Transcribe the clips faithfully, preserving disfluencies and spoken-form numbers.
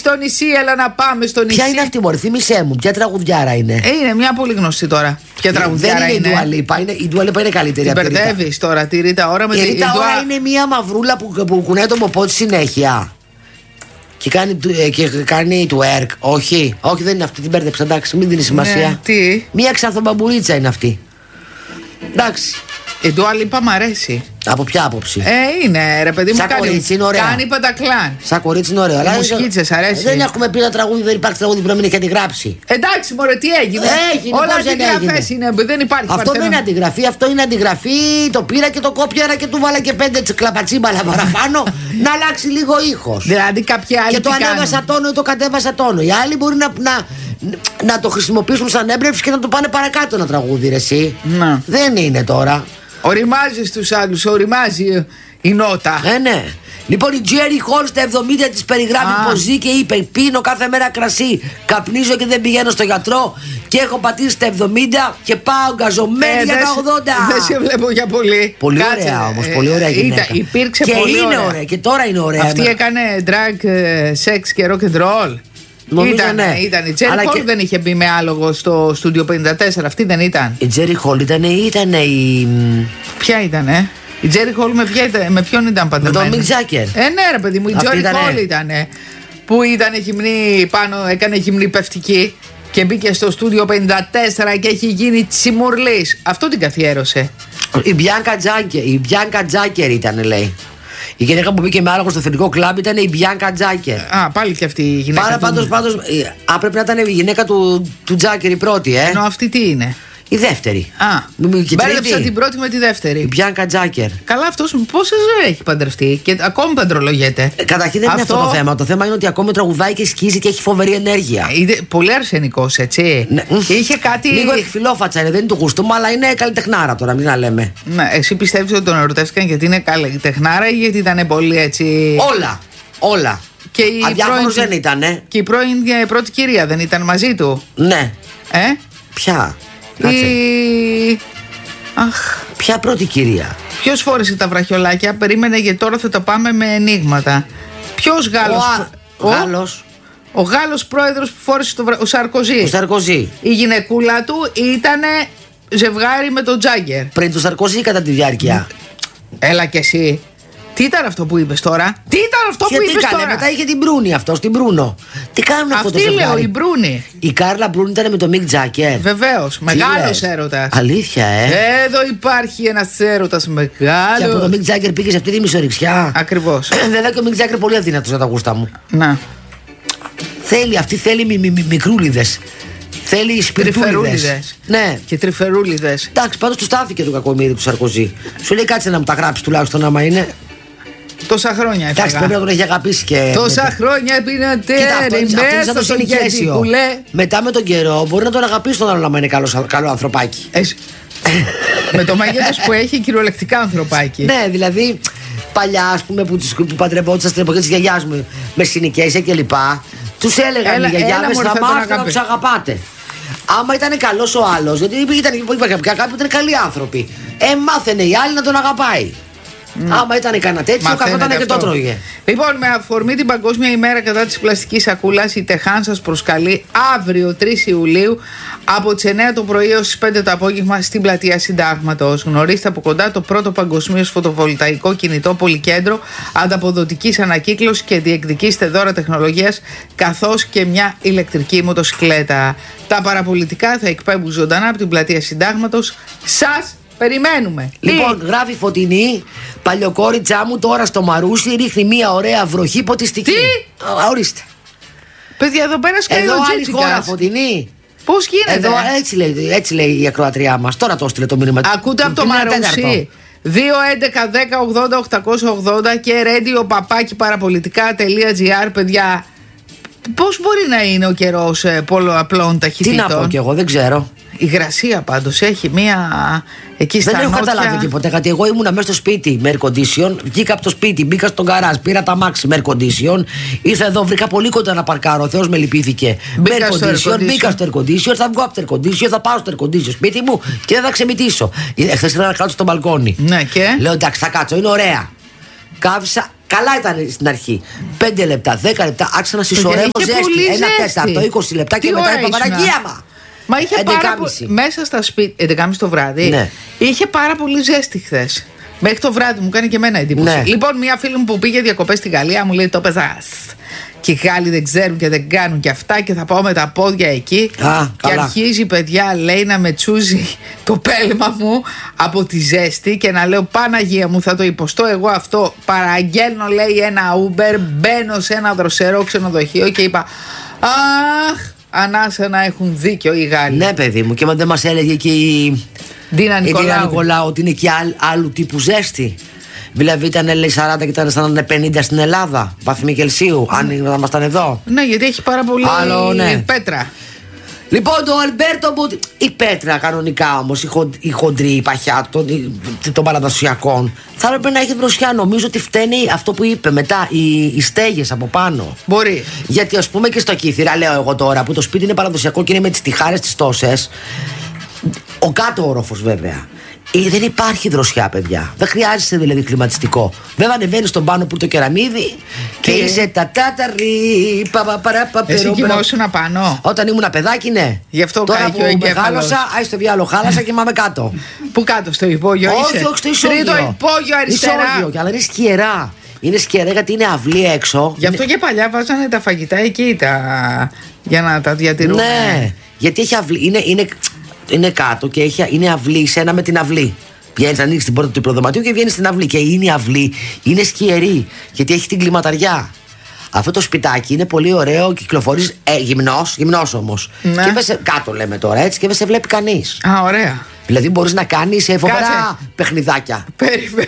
στο νησί, έλα να πάμε στο νησί. Ποια είναι αυτή, μωρέ, θύμισέ μου, ποια τραγουδιάρα είναι? Ε, είναι μια πολύ γνωστή τώρα. Ποια τραγουδιάρα δεν είναι? είναι. Η Dua Lipa είναι, η Dua Lipa είναι καλύτερη. Την μπερδεύεις τώρα, τη Ρίτα Ora με η τη Ρίτα Dua... Ora είναι μια μαυρούλα που, που κουνάει το μοπό της συνέχεια. Και κάνει, και κάνει του έρκ. Όχι, όχι, δεν είναι αυτή, την μπέρδεψα. Εντάξει, μην δίνει σημασία. Ναι, τι? Μια ξανθομπαμπουρίτσα είναι αυτή. Εντάξει. Η Dua Lipa μ' αρέσει. Από ποια άποψη? Ε, είναι ρε παιδί μου, σαν κάνει, κορίτσι είναι ωραία. κάνει παντακλάν. Σαν κορίτσι είναι ωραία. Η μουσική της αρέσει. Δεν έχουμε πει ένα τραγούδι, δεν υπάρχει τραγούδι που να μην έχει αντιγράψει. Εντάξει, μωρέ, τι έγινε. Έγινε, όλα πώς δεν αντιγραφές είναι, δεν υπάρχει. Αυτό παρθενό. δεν είναι αντιγραφή, αυτό είναι αντιγραφή. Το πήρα και το κόπιαρα και του βάλα και πέντε κλαπατσίμπαλα παραπάνω να αλλάξει λίγο ήχος. Δηλαδή κάποιοι άλλοι. Και το ανέβασα τόνο ή το κατέβασα τόνο. Οι άλλοι μπορεί να, να, να το χρησιμοποιήσουν σαν έμπνευση και να το πάνε παρακάτω ένα τραγούδι, ρε εσύ. Να. Δεν είναι τώρα. Οριμάζει στους άλλους, οριμάζει η νότα. Ε, ναι. Λοιπόν, η Τζέρι Χολ στα εβδομήντα της περιγράφει πως ζει και είπε: πίνω κάθε μέρα κρασί, καπνίζω και δεν πηγαίνω στο γιατρό και έχω πατήσει στα εβδομήντα και πάω γκαζωμένη ε, για τα ογδόντα. Δεν σε βλέπω για πολύ. Πολύ Κάτσε, ωραία όμως, ε, πολύ ωραία γυναίκα. Ήταν, υπήρξε και πολύ είναι ωραία. ωραία. Και τώρα είναι ωραία. Αυτή με... έκανε drag, σεξ και rock and roll. Νομίζω ήταν, ναι. ήταν. Η Τζέρι Χολ και... δεν είχε μπει με άλογο στο στούντιο πενήντα τέσσερα, αυτή δεν ήταν. Η Τζέρι Χολ ήταν, ήταν η. Ποια ήταν, ε? Η Τζέρι Χολ με, με ποιον ήταν παντρεμένη? Με τον Μικ Τζάκερ. Ε, ναι, ρε παιδί μου, η Τζέρι Χολ ήταν. Που ήταν γυμνή πάνω, έκανε γυμνή πευτική και μπήκε στο στούντιο πενήντα τέσσερα και έχει γίνει τσιμουρλής. Αυτό την καθιέρωσε. Η Μπιάνκα Τζάκερ, η Μπιάνκα Τζάκερ ήταν, λέει. Η γυναίκα που μπήκε με άλογο στο θερικό κλαμπ ήταν η Μπιάνκα Τζάκερ. Α, πάλι και αυτή η γυναίκα. Πάρα πάντως, πάντως, α, πρέπει να ήταν η γυναίκα του, του Τζάκερ η πρώτη, ε. Ενώ αυτή τι είναι? Η δεύτερη. Α, μπέρδεψα την πρώτη με τη δεύτερη. Η Μπιάνκα Τζάκερ. Καλά, αυτός πόσες ζωές έχει παντρευτεί και ακόμη παντρολογέται. Ε, καταρχήν δεν αυτό... είναι αυτό το θέμα. Το θέμα είναι ότι ακόμη τραγουδάει και σκίζει και έχει φοβερή ενέργεια. Είναι πολύ αρσενικός, έτσι. Ναι. Είχε κάτι. Λίγο εκφυλόφατσα είναι, δεν είναι το γούστο μου, αλλά είναι καλλιτεχνάρα τώρα, μην να λέμε. Ναι, εσύ πιστεύεις ότι τον ερωτεύτηκαν γιατί είναι καλλιτεχνάρα ή γιατί ήταν πολύ έτσι. Όλα. Όλα. Και η αδιάφορος πρώην... δεν ήταν. Και η πρώην η πρώτη κυρία δεν ήταν μαζί του? Ναι. Ε? Ποια? Η... Αχ. Ποια πρώτη κυρία? Ποιος φόρεσε τα βραχιολάκια? Περίμενε, γιατί τώρα θα τα πάμε με ενίγματα. Ποιος Γάλλος? Ο, ο... Γάλλος. Ο Γάλλος πρόεδρος που φόρεσε το βρα... ο Σαρκοζή. Ο Σαρκοζή. Η γυναικούλα του ήτανε ζευγάρι με τον Τζάγκερ. Πριν το Σαρκοζή κατά τη διάρκεια. Έλα κι εσύ. Τι ήταν αυτό που είπες τώρα? Τι ήταν αυτό και που τι είπες κάνε, τώρα? μετά είχε την Μπρούνη αυτό, την Μπρούνο. Τι κάνουν αυτό το ζευγάρι? Αυτή λέω, η Μπρούνη. Η Κάρλα Μπρούνη ήταν με τον Μικ Τζάκερ. Βεβαίως, μεγάλος έρωτας. Αλήθεια, ε. Εδώ υπάρχει ένας έρωτας μεγάλος. Και από τον Μικ Τζάκερ πήγε σε αυτή τη μισοριξιά. Ακριβώς. Βέβαια και ο Μικ Τζάκερ πολύ αδύνατος για τα γούστα μου. Να. Θέλει, αυτή θέλει μι, μι, μι, μικρούλιδες. Θέλει σπιρτούλιδες. Ναι. Και τρυφερούλιδες. Εντάξει, πάντως του στάθηκε το κακομοίρι του Σαρκοζή. Σου λέει κάτσε να μου τα γράψει τουλάχιστον άμα είναι. Τόσα χρόνια έφυγα. Εντάξει, πρέπει να τον έχει αγαπήσει και. Τόσα μετά. χρόνια πήγαινε τέρι μέσα το στο συνοικέσιο. Μετά με τον καιρό μπορεί να τον αγαπήσει τον άλλο άμα είναι καλό, καλό ανθρωπάκι. Εσύ... με το μέγεθος που έχει, κυριολεκτικά ανθρωπάκι. Ναι, δηλαδή παλιά, ας πούμε, που, που παντρευόντουσαν στην εποχή της γιαγιάς μου με συνοικέσια κλπ. Τους έλεγαν οι γιαγιάδες θα μάθετε να τους αγαπάτε. Άμα ήταν καλός ο άλλος, γιατί ήταν, υπήρχαν κάποιοι που ήταν καλοί άνθρωποι, ε, μάθαινε οι άλλοι να τον αγαπάει. Mm. Άμα ήταν κανένα τέτοιο, καθόταν και το τρώγε. Λοιπόν, με αφορμή την Παγκόσμια ημέρα κατά της πλαστικής σακούλας, η Τεχάν σας προσκαλεί αύριο τρεις Ιουλίου από τις εννιά το πρωί έως τις πέντε το απόγευμα στην πλατεία Συντάγματος. Γνωρίστε από κοντά το πρώτο παγκοσμίως φωτοβολταϊκό κινητό πολυκέντρο ανταποδοτικής ανακύκλωσης και διεκδικήστε δώρα τεχνολογίας καθώς και μια ηλεκτρική μοτοσυκλέτα. Τα παραπολιτικά θα εκπέμπουν ζωντανά από την πλατεία Συντάγματος. Σας περιμένουμε. Λοιπόν, Τι? γράφει Φωτεινή, παλιοκόριτσά μου τώρα στο Μαρούσι ρίχνει μια ωραία βροχή ποτιστική. Τι? Α, ορίστε. Παιδιά, εδώ πέρα σκάει εδώ ο άλλη χώρα, Φωτεινή. Πώς γίνεται? Εδώ έτσι λέει, έτσι λέει η ακροατριά μας. Τώρα το έστειλε το μήνυμα. Ακούτε από το Μαρούσι. δύο έντεκα δέκα ογδόντα οκτακόσια ογδόντα και radio παπάκι παραπολιτικά τελεία τζι άρ, παιδιά. Πώς μπορεί να είναι ο καιρός ε, πολλοαπλών ταχυτήτων? Τι να πω κι εγώ, δεν ξέρω. Η υγρασία πάντως έχει μία εκεί στα δεν νότια. έχω καταλάβει τίποτα. Γιατί εγώ ήμουνα μέσα στο σπίτι με air condition, βγήκα από το σπίτι, μπήκα στον γκαράζ, πήρα τα μάξι με air condition, ήρθα εδώ, βρήκα πολύ κοντά να παρκάρω. Ο Θεός με λυπήθηκε. Μπήκα με air στο condition, air condition. μπήκα στο air condition, θα βγω από το air condition, θα πάω στο air condition σπίτι μου και δεν θα ξεμητήσω. Εχθές ήθελα να κάτσω στο μπαλκόνι. Ναι, και. Λέω εντάξει, θα κάτσω, είναι ωραία. Κάθισα, Καλά ήταν στην αρχή. πέντε λεπτά, δέκα λεπτά, άρχισα να συσσωρεύω ζέστη. Ένα τέταρτο, είκοσι λεπτά και μετά είπα Παναγία μα. Μα είχε πάρα πολύ. Μέσα στα σπίτια. έντεκα και μισή το βράδυ. Ναι. Είχε πάρα πολύ ζέστη χθες. Μέχρι το βράδυ μου κάνει και εμένα εντύπωση. Ναι. Λοιπόν, μια φίλη μου που πήγε διακοπές στην Γαλλία μου λέει: το πεζάς. Και οι Γάλλοι δεν ξέρουν και δεν κάνουν και αυτά. Και θα πάω με τα πόδια εκεί. Α, και καλά. αρχίζει, παιδιά, λέει, να με τσούζει το πέλμα μου από τη ζέστη. Και να λέω: Παναγία μου, θα το υποστώ εγώ αυτό. Παραγγέλνω, λέει, ένα Uber. Μπαίνω σε ένα δροσερό ξενοδοχείο και είπα: αχ, ανάσα να έχουν δίκιο οι Γάλλοι. Ναι, παιδί μου, και δεν μας έλεγε και η Ντίνα Νικολάου. Νικολάου ότι είναι και άλλ, άλλου τύπου ζέστη. Δηλαδή ήταν λέει σαράντα και ήταν σαν πενήντα στην Ελλάδα, βαθμοί Κελσίου, αν ήμασταν εδώ. Ναι, γιατί έχει πάρα πολύ Άλλο, ναι. πέτρα. Λοιπόν, το Αλμπέρτο Μπούτι. Η πέτρα κανονικά όμως, η, χον, η χοντρή, η παχιά των, των παραδοσιακών, θα έπρεπε να έχει δροσιά. Νομίζω ότι φταίνει αυτό που είπε μετά, οι, οι στέγες από πάνω. Μπορεί. Γιατί ας πούμε και στο Κύθυρα, λέω εγώ τώρα, που το σπίτι είναι παραδοσιακό και είναι με τις τυχάρες τις τόσες. Ο κάτω όροφος βέβαια. Ε, δεν υπάρχει δροσιά, παιδιά. Δεν χρειάζεσαι δηλαδή κλιματιστικό. Βέβαια, ανεβαίνει στον πάνω που το κεραμίδι και, και είσαι τα τάταρι. Εσύ κοιμόσουν πάνω. Όταν ήμουν παιδάκι, ναι. Γι' αυτό τώρα που μεγάλωσα, άι στο διάλογο, χάλασα και μάμε κάτω. Πού κάτω, στο υπόγειο είσαι? Όχι, όχι, στο ισόγειο. Τρίτο υπόγειο αριστερά. Ισόγειο, αλλά είναι σκιερά. Είναι σκιερά γιατί είναι αυλή έξω. Γι' αυτό είναι... και παλιά βάζανε τα φαγητά εκεί τα... για να τα διατηρούν. Ναι, γιατί έχει αυλή. Είναι, είναι... είναι κάτω και έχει, είναι αυλή σε ένα με την αυλή. Βγαίνει, ανοίξει την πόρτα του υπνοδωματίου και βγαίνει στην αυλή. Και είναι η αυλή, είναι σκιερή, γιατί έχει την κλιματαριά. Αυτό το σπιτάκι είναι πολύ ωραίο, κυκλοφορεί ε, γυμνός, γυμνός όμως. Ναι. Και σε, κάτω λέμε τώρα έτσι, και δεν σε βλέπει κανείς. Α, ωραία. Δηλαδή μπορείς να κάνεις φοβερά παιχνιδάκια. Περίμενε.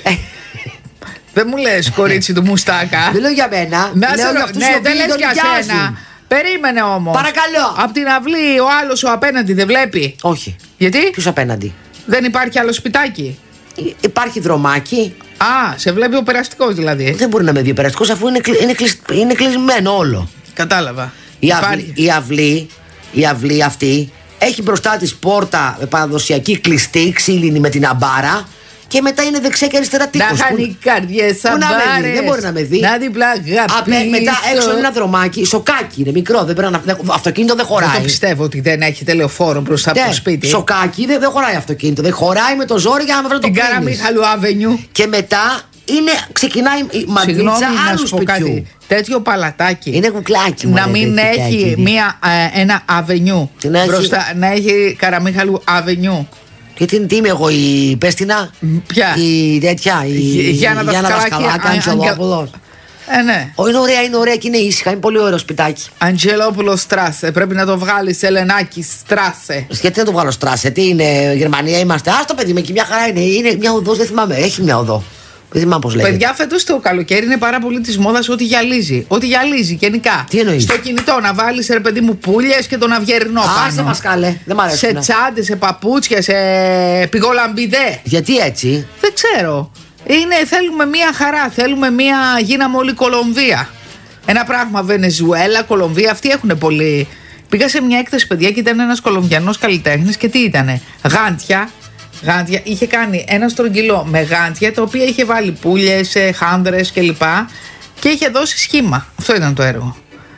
Δεν μου λες, κορίτσι του μουστάκα. Δεν λέω για μένα. Να λέω σε... για αυτούς ναι, οι οποίοι δεν λες για σένα. Περίμενε όμως. Παρακαλώ. Απ' την αυλή ο άλλος ο απέναντι δεν βλέπει? Όχι. Γιατί? Ποιος απέναντι? Δεν υπάρχει άλλο σπιτάκι? Υπάρχει δρομάκι. Α, σε βλέπει ο περαστικός δηλαδή. Δεν μπορεί να με δει ο περαστικός αφού είναι, είναι, κλεισ, είναι κλεισμένο όλο. Κατάλαβα. Η αυλή, η, αυλή, η αυλή αυτή έχει μπροστά της πόρτα παραδοσιακή κλειστή, ξύλινη με την αμπάρα. Και μετά είναι δεξιά και αριστερά τείχος. Να χάνει καρδιές, αμπάρες. Δεν μπορεί να με δει. Να διπλά αγαπήσω. Μετά έξω είναι ένα δρομάκι, σοκάκι, είναι μικρό. Δεν πρέπει να... Αυτοκίνητο δεν χωράει. Δεν το πιστεύω ότι δεν έχετε λεωφόρο μπροστά από το σπίτι. Σοκάκι, δεν, δεν χωράει αυτοκίνητο. Δεν χωράει με το ζόρι για να με βρει το κλείνεις. Την Καραμίχαλου Αβενιού. Και μετά είναι, ξεκινάει η μαντρίτσα άλλου σπιτιού. Τέτοιο παλατάκι. Είναι κουκλάκι. Να μην έχει μία, ε, ένα αβενιού. Μπροστά, να έχει Καραμίχαλου Αβενιού. Γιατί τι είμαι εγώ, η Πέστινα? Ποια? Η τέτοια, η Γιάννα Δασκαλάκη, Αντζελόπουλος. Ε, ναι. Ο, είναι ωραία, είναι ωραία και είναι ήσυχα, είναι πολύ ωραίο σπιτάκι. Αντζελόπουλος Στράσε, πρέπει να το βγάλεις, Ελενάκη Στράσε. Γιατί να το βγάλω Στράσε, τι είναι, Γερμανία είμαστε? Α, το παιδί με εκεί μια χαρά είναι, είναι μια οδός, δεν θυμάμαι, έχει μια οδό. Δεν θυμάμαι πώς λέγεται. Παιδιά, φέτος το καλοκαίρι είναι πάρα πολύ της μόδας ό,τι γυαλίζει. Ό,τι γυαλίζει γενικά. Τι εννοείς? Στο κινητό να βάλεις, ρε παιδί μου, πουλιες και τον αυγερινό πάνω. Άσε μας καλέ, δεν μ' αρέσει. Σε τσάντες, σε παπούτσια, σε πηγολαμπιδέ. Γιατί έτσι? Δεν ξέρω. Είναι, θέλουμε μία χαρά. Θέλουμε μία. Γίναμε όλη Κολομβία. Ένα πράγμα, Βενεζουέλα, Κολομβία, αυτοί έχουν πολύ. Πήγα σε μια έκθεση, παιδιά, και ήταν ένας Κολομβιανός καλλιτέχνης και τι ήτανε? Γάντια. Γάντια, είχε κάνει ένα στρογγυλό με γάντια, τα οποία είχε βάλει πουλιες, χάνδρες κλπ. Και είχε δώσει σχήμα. Αυτό ήταν το έργο.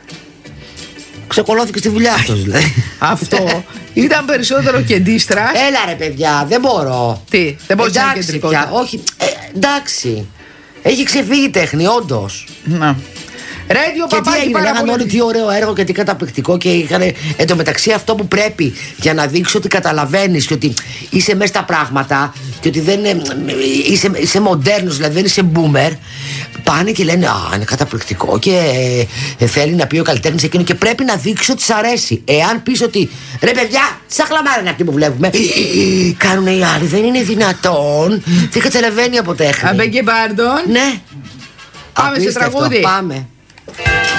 Ξεκολώθηκε στη δουλειά αυτό, δηλαδή. Αυτό ήταν περισσότερο κεντίστρα. Έλα ρε παιδιά, δεν μπορώ. Τι, δεν μπορείς να είναι κεντρικότητα? Όχι, ε, εντάξει. Έχει ξεφύγει η τέχνη, όντως. Να. Ρέντιο και τι έγινε, λέγανε όλοι τι ωραίο έργο και τι καταπληκτικό. Και είχαν εντωμεταξύ αυτό που πρέπει για να δείξει ότι καταλαβαίνεις και ότι είσαι μέσα στα πράγματα και ότι δεν είναι, είσαι, είσαι μοντέρνος, δηλαδή δεν είσαι boomer. Πάνε και λένε α, είναι καταπληκτικό και ε, θέλει να πει ο καλλιτέχνης εκείνο και πρέπει να δείξει ότι σ' αρέσει. Εάν πεις ότι ρε παιδιά, σαν χλαμάρα είναι αυτή που βλέπουμε, κάνουν οι άλλοι, δεν είναι δυνατόν, δεν καταλαβαίνει από τέχνη. Αμπέγγε Μπάρντον. Ναι. Πάμε σε τραγούδι. Πάμε.